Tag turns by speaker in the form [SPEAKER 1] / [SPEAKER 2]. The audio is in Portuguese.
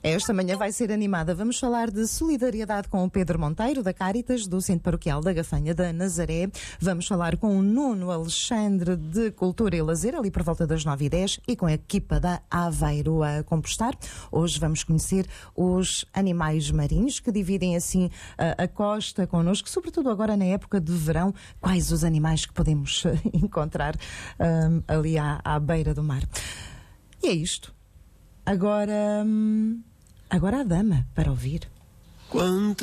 [SPEAKER 1] Esta manhã vai ser animada. Vamos falar de solidariedade com o Pedro Monteiro, da Cáritas, do Centro Paroquial da Gafanha da Nazaré. Vamos falar com o Nuno Alexandre, de Cultura e Lazer, ali por volta das 9h10, e com a equipa da Aveiro a compostar. Hoje vamos conhecer os animais marinhos que dividem assim a costa connosco, sobretudo agora na época de verão. Quais os animais que podemos encontrar ali à beira do mar? E é isto. Agora a dama para ouvir.
[SPEAKER 2] Quantas